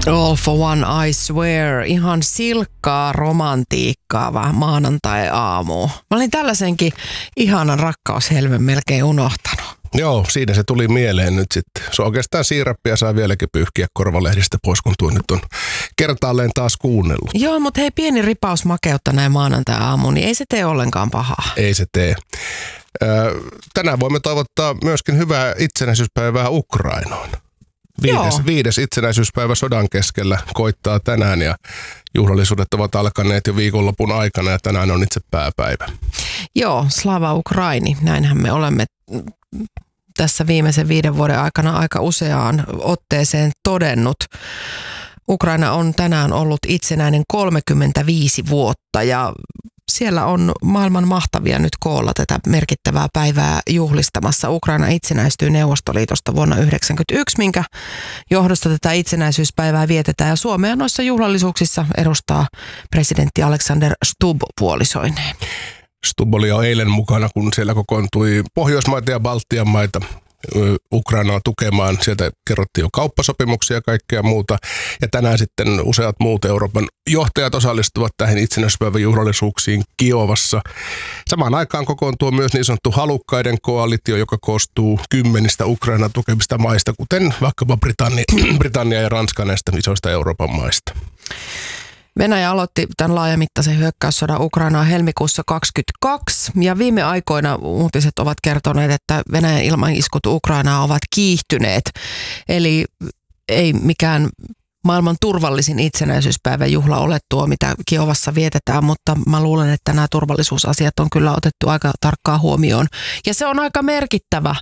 All for one, I swear. Ihan silkkaa romantiikkaa maanantai-aamu. Mä olin tällaisenkin ihanan rakkaushelmen melkein unohtanut. Joo, siinä se tuli mieleen nyt sitten. Se on oikeastaan siirappia saa vieläkin pyyhkiä korvalehdistä pois, kun tuo nyt on kertaalleen taas kuunnellut. Joo, mutta hei, pieni ripaus makeutta näin maanantai-aamuun, niin ei se tee ollenkaan pahaa. Ei se tee. Tänään voimme toivottaa myöskin hyvää itsenäisyyspäivää Ukrainaan. Viides itsenäisyyspäivä sodan keskellä koittaa tänään ja juhlallisuudet ovat alkaneet jo viikonlopun aikana ja tänään on itse pääpäivä. Joo, Slava Ukraini, näinhän me olemme tässä viimeisen 5 vuoden aikana aika useaan otteeseen todennut. Ukraina on tänään ollut itsenäinen 35 vuotta ja siellä on maailman mahtavia nyt koolla tätä merkittävää päivää juhlistamassa. Ukraina itsenäistyy Neuvostoliitosta vuonna 1991, minkä johdosta tätä itsenäisyyspäivää vietetään. Ja Suomea noissa juhlallisuuksissa edustaa presidentti Alexander Stubb puolisoineen. Stubb oli jo eilen mukana, kun siellä kokoontui Pohjoismaita ja Baltian maita Ukrainaa tukemaan. Sieltä kerrottiin jo kauppasopimuksia ja kaikkea muuta. Ja tänään sitten useat muut Euroopan johtajat osallistuvat tähän itsenäisyyspäivän juhlallisuuksiin Kiovassa. Samaan aikaan kokoontuu myös niin sanottu halukkaiden koalitio, joka koostuu 10 Ukrainan tukemista maista, kuten vaikkapa Britannia ja Ranska näistä isoista Euroopan maista. Venäjä aloitti tämän laajamittaisen hyökkäyssodan Ukrainaan helmikuussa 2022 ja viime aikoina uutiset ovat kertoneet, että Venäjän ilmaiskut Ukrainaan ovat kiihtyneet. Eli ei mikään maailman turvallisin itsenäisyyspäivän juhla ole tuo, mitä Kiovassa vietetään, mutta mä luulen, että nämä turvallisuusasiat on kyllä otettu aika tarkkaan huomioon. Ja se on aika merkittävä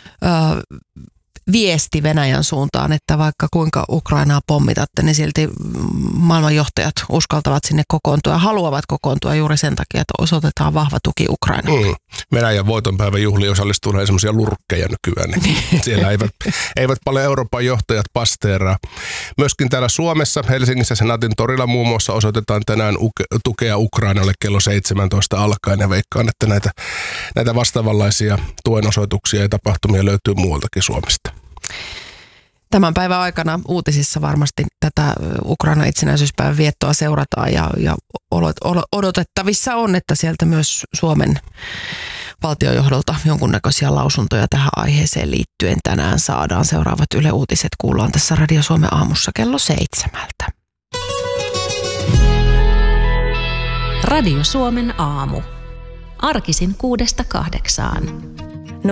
viesti Venäjän suuntaan, että vaikka kuinka Ukrainaa pommitatte, niin silti maailmanjohtajat uskaltavat sinne kokoontua ja haluavat kokoontua juuri sen takia, että osoitetaan vahva tuki Ukrainalle. Venäjän voitonpäivän juhliin osallistuu näin semmoisia lurkkeja nykyään. Niin siellä eivät paljon Euroopan johtajat pasteeraa. Myöskin täällä Suomessa, Helsingissä Senaatin torilla muun muassa osoitetaan tänään tukea Ukrainalle kello 17 alkaen ja veikkaan, että näitä vastaavanlaisia tuenosoituksia ja tapahtumia löytyy muualtakin Suomesta. Tämän päivän aikana uutisissa varmasti tätä Ukrainan itsenäisyyspäivän viettoa seurataan ja odotettavissa on, että sieltä myös Suomen valtiojohdolta jonkunnäköisiä lausuntoja tähän aiheeseen liittyen tänään saadaan. Seuraavat Yle Uutiset kuullaan tässä Radio Suomen aamussa kello 7. Radio Suomen aamu. Arkisin 6–8.